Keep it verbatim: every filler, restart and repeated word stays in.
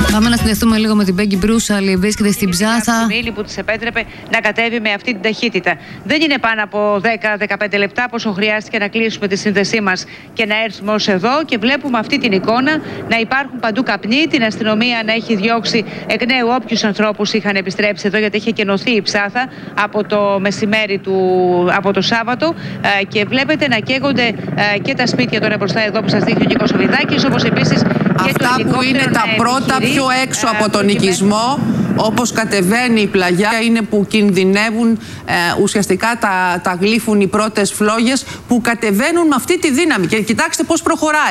Πάμε να συνδεθούμε λίγο με την Πέγγι Μπρούσαλη. Βρίσκεται στην Ψάθα. Που της επέτρεπε να κατέβει με αυτή την ταχύτητα. Δεν είναι πάνω από δέκα με δεκαπέντε λεπτά πόσο χρειάστηκε να κλείσουμε τη σύνδεσή μας και να έρθουμε ως εδώ. Και βλέπουμε αυτή την εικόνα να υπάρχουν παντού καπνοί. Την αστυνομία να έχει διώξει εκ νέου όποιους ανθρώπους είχαν επιστρέψει εδώ, γιατί είχε κενωθεί η Ψάθα από το μεσημέρι του, από το Σάββατο. Και βλέπετε να καίγονται και τα σπίτια τώρα μπροστά εδώ που σας δείχνει ο Νίκος Σοβιδάκης, όπως επίσης. Αυτά που είναι τα πρώτα πιο έξω από τον οικισμό, όπως κατεβαίνει η πλαγιά, είναι που κινδυνεύουν, ε, ουσιαστικά τα, τα γλύφουν οι πρώτες φλόγες που κατεβαίνουν με αυτή τη δύναμη. Και κοιτάξτε πώς προχωράει.